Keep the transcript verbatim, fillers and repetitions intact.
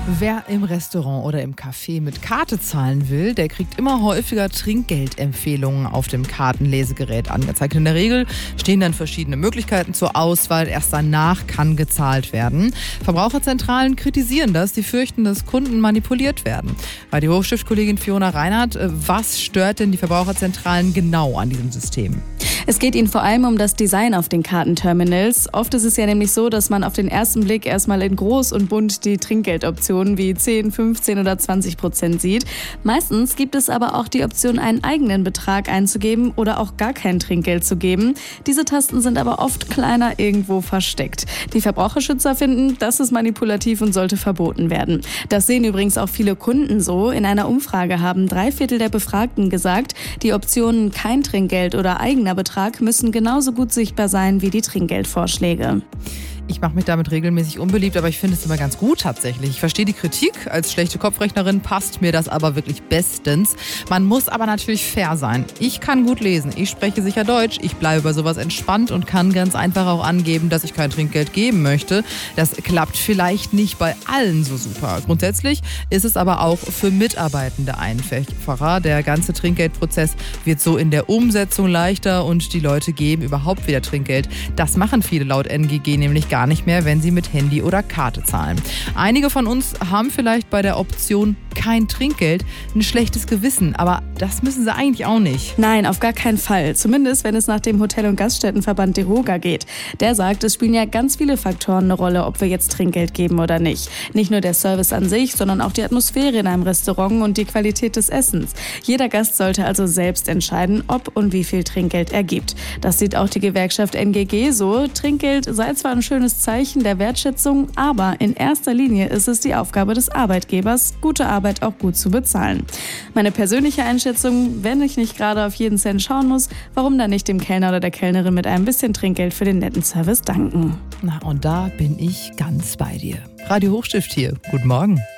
Wer im Restaurant oder im Café mit Karte zahlen will, der kriegt immer häufiger Trinkgeldempfehlungen auf dem Kartenlesegerät angezeigt. In der Regel stehen dann verschiedene Möglichkeiten zur Auswahl. Erst danach kann gezahlt werden. Verbraucherzentralen kritisieren das. Sie fürchten, dass Kunden manipuliert werden. Radio Hochstift-Kollegin Fiona Reinhardt, was stört denn die Verbraucherzentralen genau an diesem System? Es geht ihnen vor allem um das Design auf den Kartenterminals. Oft ist es ja nämlich so, dass man auf den ersten Blick erstmal in groß und bunt die Trinkgeldoptionen wie zehn, fünfzehn oder zwanzig Prozent sieht. Meistens gibt es aber auch die Option, einen eigenen Betrag einzugeben oder auch gar kein Trinkgeld zu geben. Diese Tasten sind aber oft kleiner irgendwo versteckt. Die Verbraucherschützer finden, das ist manipulativ und sollte verboten werden. Das sehen übrigens auch viele Kunden so. In einer Umfrage haben drei Viertel der Befragten gesagt, die Optionen kein Trinkgeld oder eigener Betrag müssen genauso gut sichtbar sein wie die Trinkgeldvorschläge. Ich mache mich damit regelmäßig unbeliebt, aber ich finde es immer ganz gut tatsächlich. Ich verstehe die Kritik. Als schlechte Kopfrechnerin passt mir das aber wirklich bestens. Man muss aber natürlich fair sein. Ich kann gut lesen, ich spreche sicher Deutsch, ich bleibe bei sowas entspannt und kann ganz einfach auch angeben, dass ich kein Trinkgeld geben möchte. Das klappt vielleicht nicht bei allen so super. Grundsätzlich ist es aber auch für Mitarbeitende einfacher. Der ganze Trinkgeldprozess wird so in der Umsetzung leichter und die Leute geben überhaupt wieder Trinkgeld. Das machen viele laut N G G nämlich gar Gar nicht mehr, wenn sie mit Handy oder Karte zahlen. Einige von uns haben vielleicht bei der Option kein Trinkgeld ein schlechtes Gewissen, aber das müssen sie eigentlich auch nicht. Nein, auf gar keinen Fall. Zumindest, wenn es nach dem Hotel- und Gaststättenverband DEHOGA geht. Der sagt, es spielen ja ganz viele Faktoren eine Rolle, ob wir jetzt Trinkgeld geben oder nicht. Nicht nur der Service an sich, sondern auch die Atmosphäre in einem Restaurant und die Qualität des Essens. Jeder Gast sollte also selbst entscheiden, ob und wie viel Trinkgeld er gibt. Das sieht auch die Gewerkschaft N G G so. Trinkgeld sei zwar ein schönes Zeichen der Wertschätzung, aber in erster Linie ist es die Aufgabe des Arbeitgebers, gute Arbeit auch gut zu bezahlen. Meine persönliche Einschätzung, wenn ich nicht gerade auf jeden Cent schauen muss, warum dann nicht dem Kellner oder der Kellnerin mit einem bisschen Trinkgeld für den netten Service danken? Na, und da bin ich ganz bei dir. Radio Hochstift hier. Guten Morgen.